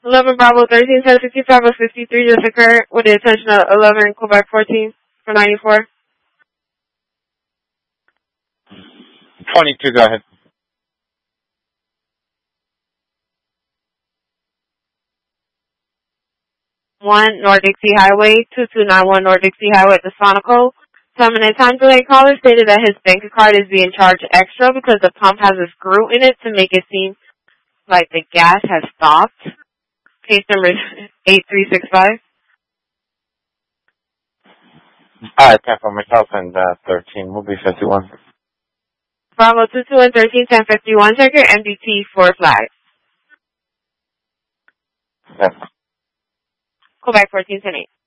11 Bravo 13, 1065 of 53 just occurred with the attention of 11 Quebec 14 for 94. 22, go ahead. 1 North Dixie Highway, 2291 North Dixie Highway at the Sonico. Terminate time delay caller stated that his bank card is being charged extra because the pump has a screw in it to make it seem like the gas has stopped. Case number 8365. Alright, 10 for myself and 13 will be 51. Bravo 22 and 13, 1051. Check your MDT for flags. Yes. Quebec 14, 10 8.